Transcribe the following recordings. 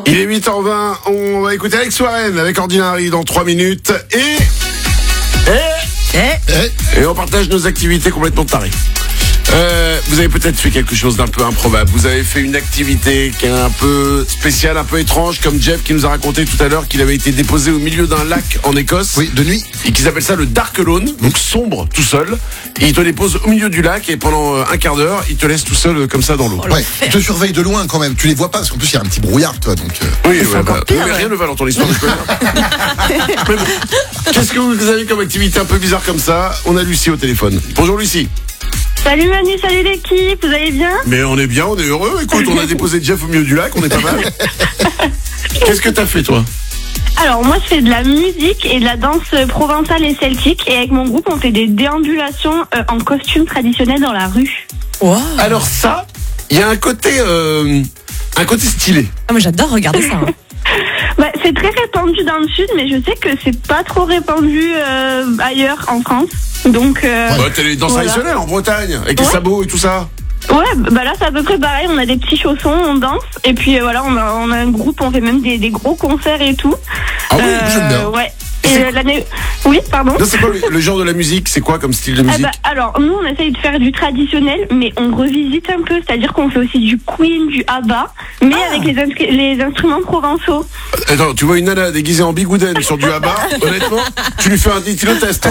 Il est 8h20, on va écouter Alex Warren avec Ordinary dans 3 minutes et on partage nos activités complètement tarées. Vous avez peut-être fait quelque chose d'un peu improbable. Vous avez fait une activité qui est un peu spéciale, un peu étrange, comme Jeff qui nous a raconté tout à l'heure qu'il avait été déposé au milieu d'un lac en Écosse. Oui, de nuit. Et qu'ils appellent ça le Dark Alone, donc sombre, tout seul. Et il te dépose au milieu du lac et pendant un quart d'heure, il te laisse tout seul comme ça dans l'eau. Ouais, tu te surveilles de loin quand même. Tu les vois pas parce qu'en plus il y a un petit brouillard, toi. Donc. Oui, mais rien ne va dans ton histoire de Mais bon, qu'est-ce que vous avez comme activité un peu bizarre comme ça? On a Lucie au téléphone. Bonjour Lucie. Salut Manu, salut l'équipe, vous allez bien? Mais on est bien, on est heureux. Écoute, on a déposé Jeff au milieu du lac, on est pas mal. Qu'est-ce que t'as fait toi? Alors moi je fais de la musique et de la danse provençale et celtique et avec mon groupe on fait des déambulations en costume traditionnel dans la rue. Wow. Alors ça, il y a un côté stylé. Ah, moi j'adore regarder ça. Hein. Bah, c'est très répandu dans le sud mais je sais que c'est pas trop répandu ailleurs en France. Donc t'as les danses traditionnelles en Bretagne, avec les sabots et tout ça. Ouais, bah là c'est à peu près pareil, on a des petits chaussons, on danse et puis voilà, on a un groupe, on fait même des gros concerts et tout. Ah oui, j'aime bien. Ouais. Et l'année... Oui, pardon. Non, c'est quoi le genre de la musique? C'est quoi comme style de musique? Alors, nous, on essaye de faire du traditionnel, mais on revisite un peu. C'est-à-dire qu'on fait aussi du Queen, du ABBA, mais avec les instruments provençaux. Attends, tu vois une nana déguisée en bigouden sur du ABBA, honnêtement, tu lui fais un test.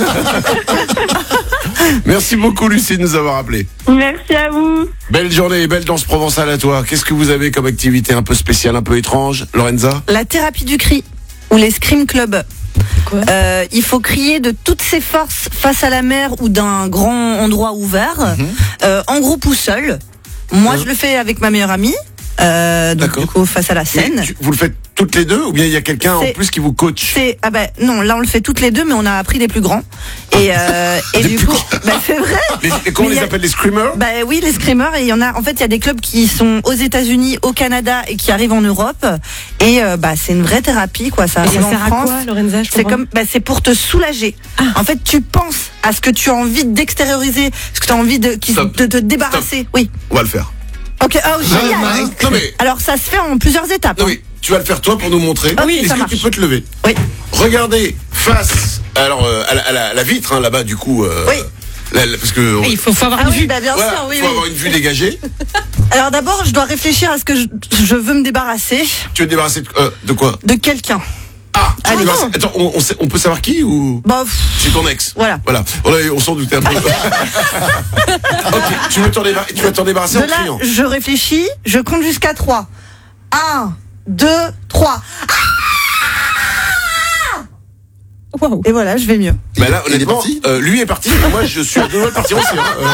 Merci beaucoup, Lucie, de nous avoir appelés. Merci à vous. Belle journée, belle danse provençale à toi. Qu'est-ce que vous avez comme activité un peu spéciale, un peu étrange, Lorenza? La thérapie du cri, ou les scream clubs. Il faut crier de toutes ses forces face à la mer ou d'un grand endroit ouvert, en groupe ou seul. Moi, je le fais avec ma meilleure amie, donc du coup face à la scène. Vous le faites toutes les deux ou bien il y a quelqu'un en plus qui vous coach? Non, là on le fait toutes les deux, mais on a appris les plus grands. Et du coup, c'est vrai. Et comment on les appelle, les screamers? Oui, les screamers. Et il y en a. En fait, il y a des clubs qui sont aux États-Unis, au Canada et qui arrivent en Europe. Et c'est une vraie thérapie, quoi. Ça arrive en sert France. à quoi, Lorenza? C'est comme, c'est pour te soulager. En fait, tu penses à ce que tu as envie d'extérioriser, ce que tu as envie de te débarrasser. Stop. Oui. On va le faire. Ok. Oh, génial. Non, mais... Alors, ça se fait en plusieurs étapes. Non, mais tu vas le faire toi pour nous montrer. Oui, est-ce que tu peux te lever? Oui. Regardez face à la vitre, là-bas, du coup. Oui. Parce que Il faut avoir une vue. Bien sûr, oui. Faut avoir une vue dégagée. Alors d'abord, je dois réfléchir à ce que je veux me débarrasser. Tu veux te débarrasser de quoi? De quelqu'un. Ah, allez. Attends, on peut savoir qui ou? C'est ton ex. Voilà. On s'en doutait un peu. Ok, tu vas t'en débarrasser en criant. Je réfléchis, je compte jusqu'à 3. 1, 2, 3. Wow. Et voilà, je vais mieux. Bah là, honnêtement, lui est parti. Moi, je suis à deux doigts de partir aussi.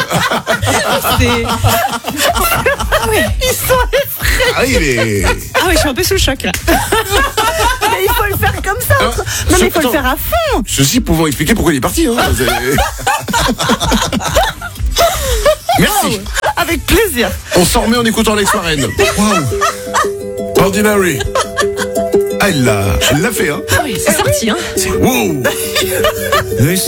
Ils sont effrayés. Ah, je suis un peu sous le choc là. Mais il faut le faire comme ça. Non, mais il faut le faire à fond. Ceci pouvant expliquer pourquoi il est parti. Merci. Avec plaisir. On s'en remet en écoutant Alex Warren. Wow. Ordinary. Ah, elle l'a fait, hein. Ah oui, c'est sorti, hein. C'est wow.